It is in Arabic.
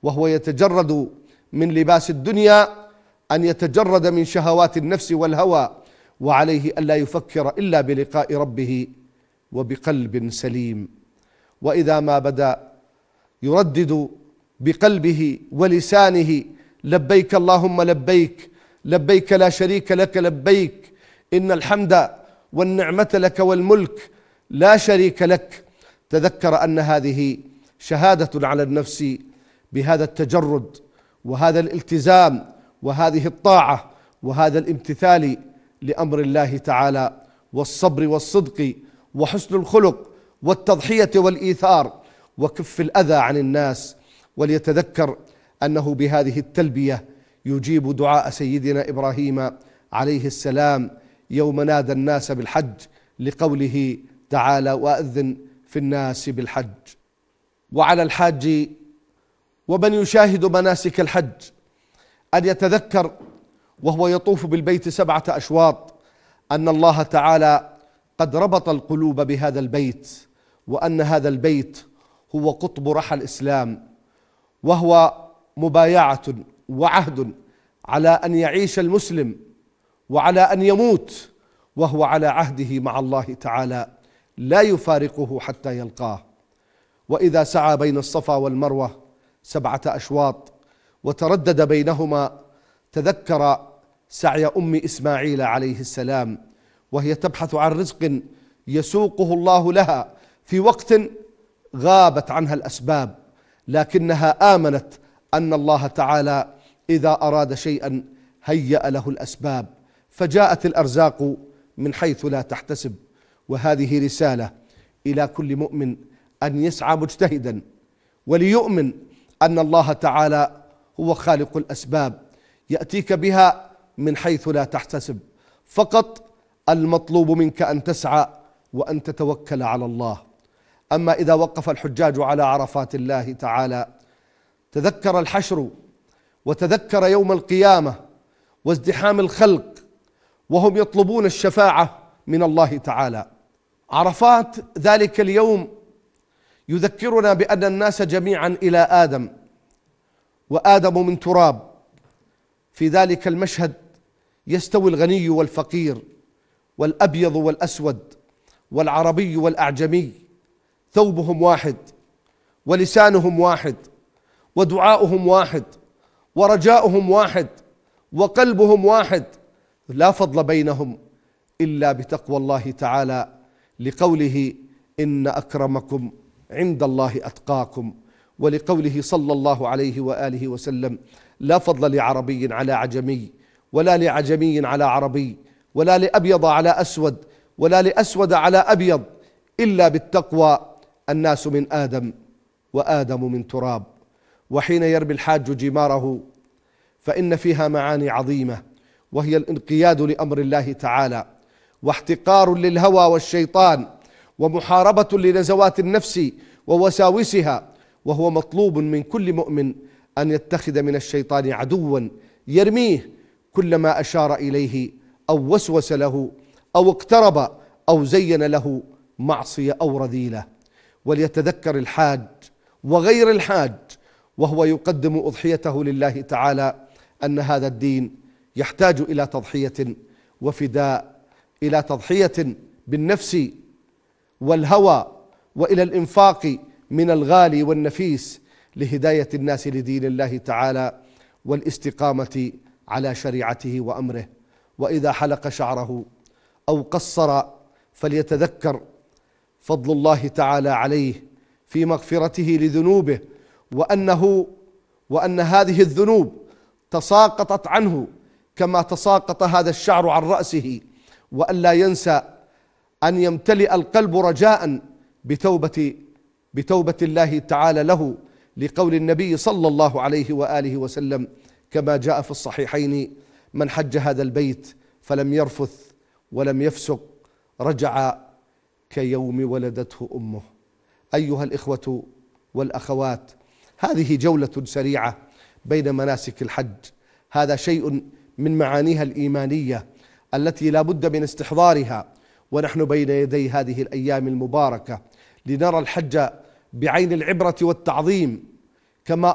وهو يتجرد من لباس الدنيا أن يتجرد من شهوات النفس والهوى، وعليه ألا يفكر إلا بلقاء ربه وبقلب سليم. وإذا ما بدأ يردد بقلبه ولسانه: لبيك اللهم لبيك، لبيك لا شريك لك لبيك، إن الحمد والنعمة لك والملك لا شريك لك، تذكر أن هذه شهادة على النفس بهذا التجرد وهذا الالتزام وهذه الطاعة وهذا الامتثال لأمر الله تعالى، والصبر والصدق وحسن الخلق والتضحية والإيثار وكف الأذى عن الناس. وليتذكر أنه بهذه التلبية يجيب دعاء سيدنا إبراهيم عليه السلام يوم نادى الناس بالحج، لقوله تعالى: وأذن في الناس بالحج. وعلى الحاج ومن يشاهد مناسك الحج أن يتذكر وهو يطوف بالبيت 7 أشواط أن الله تعالى قد ربط القلوب بهذا البيت، وأن هذا البيت هو قطب رحى الإسلام، وهو مبايعة وعهد على أن يعيش المسلم وعلى أن يموت وهو على عهده مع الله تعالى لا يفارقه حتى يلقاه. وإذا سعى بين الصفا والمروة 7 أشواط وتردد بينهما تذكر سعي أم إسماعيل عليه السلام وهي تبحث عن رزق يسوقه الله لها في وقت غابت عنها الأسباب، لكنها آمنت أن الله تعالى إذا أراد شيئا هيأ له الأسباب، فجاءت الأرزاق من حيث لا تحتسب. وهذه رسالة إلى كل مؤمن أن يسعى مجتهدا وليؤمن أن الله تعالى هو خالق الأسباب يأتيك بها من حيث لا تحتسب، فقط المطلوب منك أن تسعى وأن تتوكل على الله. أما إذا وقف الحجاج على عرفات الله تعالى تذكر الحشر وتذكر يوم القيامة وازدحام الخلق وهم يطلبون الشفاعة من الله تعالى. عرفات ذلك اليوم يذكرنا بأن الناس جميعا إلى آدم، وآدم من تراب. في ذلك المشهد يستوي الغني والفقير والأبيض والأسود والعربي والأعجمي، ثوبهم واحد ولسانهم واحد ودعاؤهم واحد ورجاؤهم واحد وقلبهم واحد، لا فضل بينهم إلا بتقوى الله تعالى، لقوله: إن أكرمكم عند الله أتقاكم، ولقوله صلى الله عليه وآله وسلم: لا فضل لعربي على عجمي، ولا لعجمي على عربي، ولا لأبيض على أسود، ولا لأسود على أبيض، إلا بالتقوى. الناس من آدم وآدم من تراب. وحين يرمي الحاج جماره فإن فيها معاني عظيمة، وهي الانقياد لأمر الله تعالى، واحتقار للهوى والشيطان، ومحاربة لنزوات النفس ووساوسها. وهو مطلوب من كل مؤمن أن يتخذ من الشيطان عدوا يرميه كلما أشار إليه أو وسوس له أو اقترب أو زين له معصية أو رذيلة. وليتذكر الحاج وغير الحاج وهو يقدم أضحيته لله تعالى أن هذا الدين يحتاج إلى تضحية وفداء، إلى تضحية بالنفس والهوى، وإلى الإنفاق من الغالي والنفيس لهداية الناس لدين الله تعالى والاستقامة على شريعته وأمره. وإذا حلق شعره أو قصر فليتذكر فضل الله تعالى عليه في مغفرته لذنوبه، وأن هذه الذنوب تساقطت عنه كما تساقط هذا الشعر عن رأسه، وأن لا ينسى أن يمتلئ القلب رجاء بتوبة الله تعالى له، لقول النبي صلى الله عليه وآله وسلم كما جاء في الصحيحين: من حج هذا البيت فلم يرفث ولم يفسق رجع كيوم ولدته أمه. أيها الإخوة والأخوات، هذه جولة سريعة بين مناسك الحج. هذا شيء من معانيها الإيمانية التي لا بد من استحضارها ونحن بين يدي هذه الأيام المباركة، لنرى الحج بعين العبرة والتعظيم كما